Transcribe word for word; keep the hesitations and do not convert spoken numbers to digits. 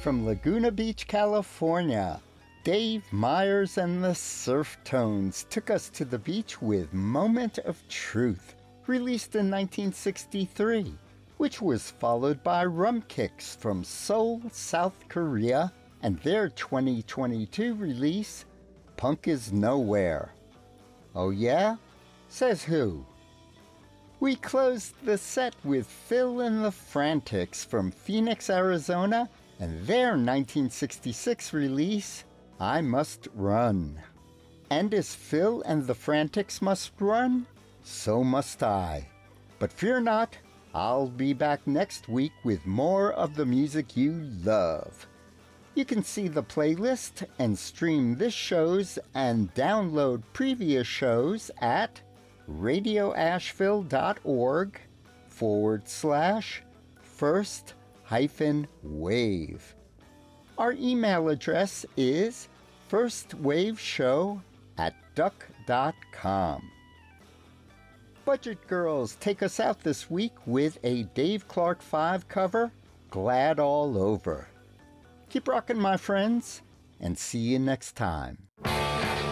from Laguna Beach, California. Dave Myers and the Surf Tones took us to the beach with Moment of Truth, released in nineteen sixty-three, which was followed by Rum Kicks from Seoul, South Korea, and their twenty twenty-two release, Punk Is Nowhere. Oh yeah? Says who? We closed the set with Phil and the Frantics from Phoenix, Arizona, and their nineteen sixty-six release, I Must Run. And as Phil and the Frantics must run, so must I. But fear not, I'll be back next week with more of the music you love. You can see the playlist and stream this show's and download previous shows at radioasheville.org forward slash first hyphen wave. Our email address is firstwaveshow at duck dot com. Budget Girls take us out this week with a Dave Clark five cover, Glad All Over. Keep rocking, my friends, and see you next time.